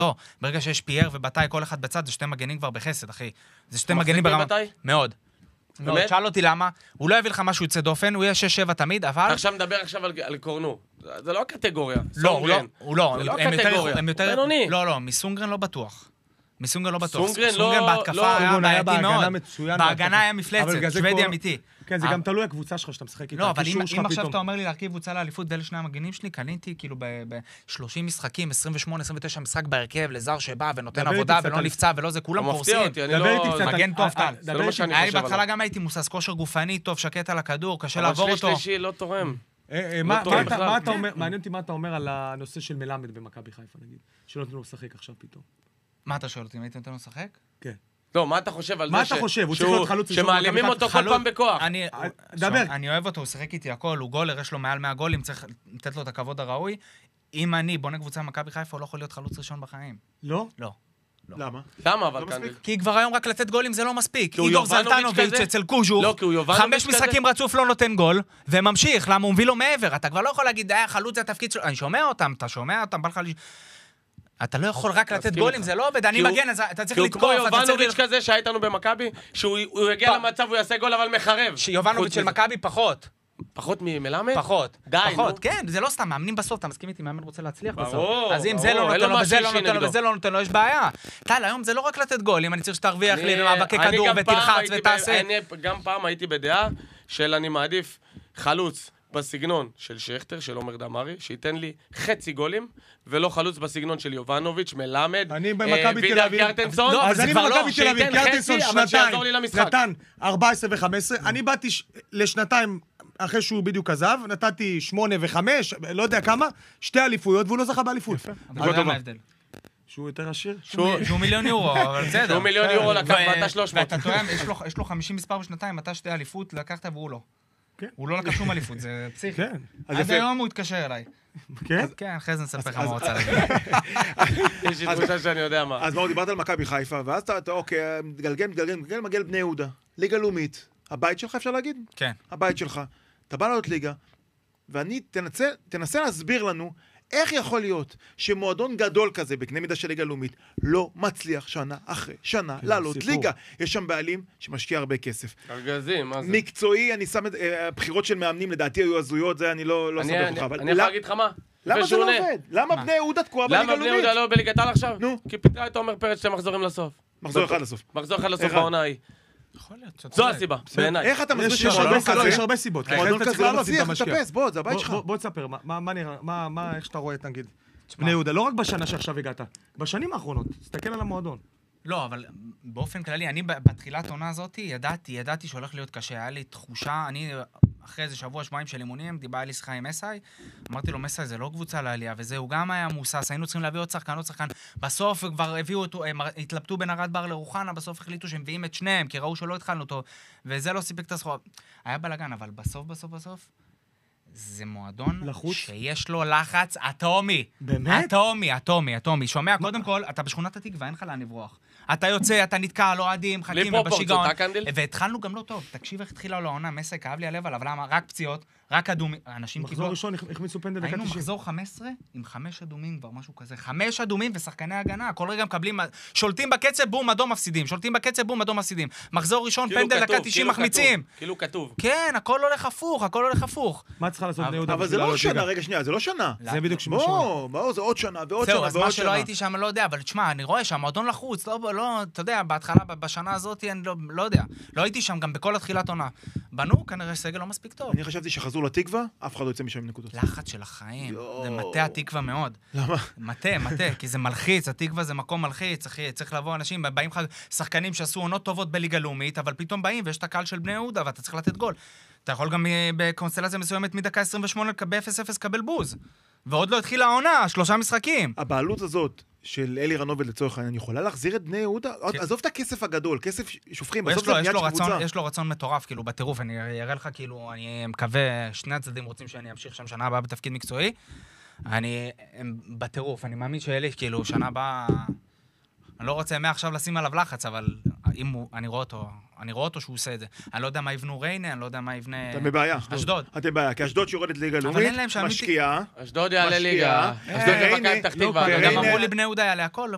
לא, ברגע שיש פייר ובתאי כל אחד בצד, זה שתי מגנים כבר בחסד, אחי. זה שתי מגנים ברמה... מאוד. מאוד. שאל אותי למה, הוא לא יביא לך משהו יוצא דופן, הוא יהיה 6-7 תמיד, אבל... עכשיו מדבר עכשיו על קורנו. זה לא קטגוריה. לא, הוא לא. הם יותר בינוני. לא, מסונגרן לא בטוח. מסונגרן לא בטוח. סונגרן בהתקפה היה בעייתי מאוד. בהגנה היה מפלצת, אבל שוודי אמיתי. כן, זה גם תלוי הקבוצה שלך שאתה משחק איתה. לא, אבל אם עכשיו אתה אומר לי להרכיב קבוצה לאליפות ואלה שני המגנים שלי, קניתי כאילו ב-30 משחקים, 28-29 משחק בהרכב, לזר שבא ונותן עבודה ולא נפצע ולא זה, כולם פורסים. מגן טוב טל. אני בהתחלה גם הייתי מוסס כושר גופני טוב, שקט על הכדור, קשה לעבור אותו. אבל שלישי לא תורם. מעניין אותי מה אתה אומר על הנושא של מלמד במכבי חיפה, נגיד, שלא נתנו לו לשחק עכשיו פתאום. מה אתה שואל אותי, אם הייתי נותן לו לשחק? כן. לא, מה אתה חושב על זה? מה אתה חושב? הוא צריך להיות חלוץ ראשון. שמעלימים אותו כל פעם בכוח. אני אוהב אותו, הוא שחק איתי הכל, הוא גולר, יש לו מעל 100 גולים, צריך לתת לו את הכבוד הראוי. אם אני בונה קבוצה במכבי חיפה, הוא לא יכול להיות חלוץ ראשון בחיים. לא? לא. למה? למה אבל כאן? כי כבר היום רק לתת גולים זה לא מספיק. איגור זלטנוביץ' אצל קוז'וך, 5 משחקים רצוף לא נותן גול, וממשיך, למה הוא מביא לו מעבר. אתה כבר לא יכול להגיד, חלוץ זה התפקיד שלו. אני שומע אותם, אתה שומע אותם, בא לך אתה לא יכול רק לתת גולים, זה לא עובד, אני מגן, אז אתה צריך לתקוף, כמו יובנוביץ' כזה שהיה איתנו במכבי, שהוא יגיע למצב, הוא יעשה גול אבל מחרב. יובנוביץ' של מכבי פחות. פחות ממלמד? פחות. די, פחות, כן, זה לא סתם, מאמנים בסוף, אתה מסכים איתי, מאמן רוצה להצליח בסוף. ברור, אז אם זה לא נותן לו, וזה לא נותן לו, וזה לא נותן לו, יש בעיה. טל, היום זה לא רק לתת גולים, אני צריך שתרוויח לי במאבקי כדור ותלחץ ותעשה. אני גם פעם הייתי בדעה של אני מעדיף חלוץ בסגנון של שכטר, של עומר דמרי, שייתן לי חצי גולים, ולא חלוץ בסגנון של יובנוביץ', מלמד, אני במכבי תל אביב. קרטנסון, אז אני במכבי תל אביב, קרטנסון נתן 14 ו-15, אני באתי לשנתיים אחרי שהוא בדיוק עזב, נתתי 8 ו-5, לא יודע כמה, 2 אליפויות, והוא לא זכה באליפות. אבל מה ההבדל? שהוא יותר עשיר? שהוא מיליון יורו, אבל בסדר. שהוא מיליון יורו לקח ואתה 300. ואתה טועם, יש לו 50 מספר בשנתיים, אתה 2 אליפות, לקחת והוא לא. הוא לא לקח שום אליפות, זה פסיכי. כן. עד היום הוא התקשר אליי. כן? כן, אחרי זה נספר לך מה רוצה להגיד. יש לי תחושה שאני יודע מה. אז מאור, דיברת על מכבי חיפה, ואז אתה, אוקיי, מגלגל, מגיע לבני יהודה, ליגה לאומית. הבית שלך, אפשר להגיד? כן. הבית שלך. אתה בא לעלות ליגה, ואני תנסה להסביר לנו איך יכול להיות שמועדון גדול כזה, בקנה מידה של ליגה לאומית, לא מצליח שנה אחרי שנה לעלות ליגה. יש שם בעלים שמשקיע הרבה כסף. ארגזים, מה זה? מקצועי, אני שם את הבחירות של מאמנים, לדעתי היו הזויות, זה אני לא סודר אותך. אני יכול להגיד לך מה? למה זה לא עובד? למה בני יהודה תקועה בליגה לאומית? למה בני יהודה לא בליגת העל עכשיו? נו. כי פיתרה את עומר פרץ 2 מחזורים לסוף. מחזור אחד לסוף. מחזור אחד לסוף בעונה ההיא. יכול להיות. זו הסיבה, בעיניי. איך אתה מסביר שמועדון כזה? יש הרבה סיבות. מועדון כזה לא מצליח לטפס, בוא, זה הבית שלך. בוא תספר, איך שאתה רואה, נגיד, בני יהודה, לא רק בשנה שעכשיו הגעת, בשנים האחרונות, תסתכל על המועדון. לא, אבל באופן כללי, אני בתחילת עונה הזאת ידעתי שהולך להיות קשה. היה לי תחושה, אני אחרי איזה שבוע-שבועיים של אימונים, דיבר לי שיחה עם מסאי, אמרתי לו, מסאי, זה לא קבוצה לעלייה, וזה, הוא גם היה מוסס, היינו צריכים להביא עוד שחקן. בסוף כבר הביאו אותו, הם התלבטו בין ארד בר לרוחנה, בסוף החליטו שהם מביאים את שניהם, כי ראו שלא התחלנו אותו, וזה לא סיפק את הסחורה. היה בלגן, אבל בסוף, זה מועדון שיש לו לחץ אטומי. באמת? אטומי. שומע, קודם כל, אתה בשכונת התקווה, אין לך לאן לברוח. אתה יוצא, אתה נתקע, לא אוהדים, חכים ובשיגעון. והתחלנו גם לא טוב. תקשיב איך התחילה לו העונה, מסי, כאב לי הלב עליו, למה? רק פציעות, רק אדומים. אנשים מחזור ראשון, החמיצו פנדל דקה 90. היינו מחזור 15 עם 5 אדומים כבר, משהו כזה. 5 אדומים ושחקני הגנה. כל רגע מקבלים, שולטים בקצב, בום, אדום מפסידים. מחזור ראשון, פנדל דקה 90 מחמיצים. כאילו כתוב. כן, הכל הולך הפוך. מה צריכה לעשות בני יהודה? אבל זה לא שנה, רגע שנייה, זה לא שנה. זה בדיוק שמה בואו, זה עוד שנה ועוד זהו, שנה אז מה שלא הייתי שם, לא יודע, אבל תשמע, אני רואה שהמועדון לחוץ, לא, אתה יודע, בהתחלה, בשנה הזאת, אני לא יודע. לא הייתי שם גם בכל התחילת עונה. בנו, כנראה סגל לא מספיק טוב. אני חשבתי שחזרו לתקווה, אף אחד לא יוצא משם עם נקודות. לחץ של החיים. זה מטה התקווה מאוד. למה? מטה, כי זה מלחיץ, התקווה זה מקום מלחיץ, צריך לבוא אנשים, באים לך שחקנים שעשו עונות טובות בליגה לאומית, אבל פתאום באים ויש את הקהל של בני יהודה, ואתה צריך לתת גול. אתה יכול גם בקונסטלציה מסוימת מדקה 28 ב-0-0 קבל בוז. ועוד לא התחילה העונה, 3 משחקים. הבעלות הזאת של אלי רנובל לצורך העניין, יכולה להחזיר את בני יהודה? עזוב את הכסף הגדול, כסף שופכים, בסוף זה בניית קבוצה. יש לו רצון מטורף, כאילו, בטירוף, אני אראה לך, כאילו, אני מקווה, שני הצדדים רוצים שאני אמשיך שם שנה הבאה בתפקיד מקצועי. הם בטירוף, אני מאמין שאלי, כאילו, שנה הבאה, אני לא רוצה מעכשיו לשים עליו לחץ, אבל אני רואה אותו שהוא עושה את זה. אני לא יודע מה יבנו ריינה, אני לא יודע מה יבנה... אתם בבעיה. אשדוד. אתם בבעיה, כי אשדוד שיורדת ליגה לאומית, משקיעה. אשדוד יעלה ליגה. אשדוד ומכבי פתח תקווה. גם אמרו לי בני יהודה יעלה הכל,